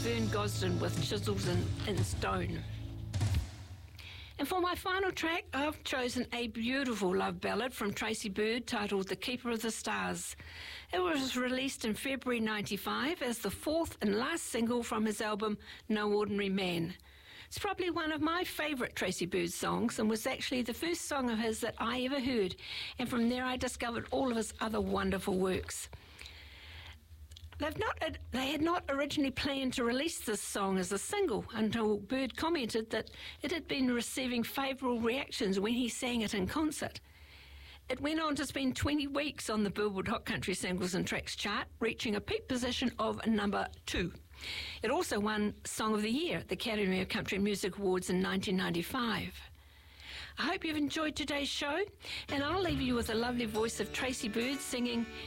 Vern Gosdin with Chisels in Stone. And for my final track, I've chosen a beautiful love ballad from Tracy Bird titled The Keeper of the Stars. It was released in February 95 as the fourth and last single from his album No Ordinary Man. It's probably one of my favourite Tracy Bird songs and was actually the first song of his that I ever heard, and from there I discovered all of his other wonderful works. They had not originally planned to release this song as a single until Bird commented that it had been receiving favourable reactions when he sang it in concert. It went on to spend 20 weeks on the Billboard Hot Country Singles and Tracks chart, reaching a peak position of number 2. It also won Song of the Year at the Academy of Country Music Awards in 1995. I hope you've enjoyed today's show, and I'll leave you with the lovely voice of Tracy Bird singing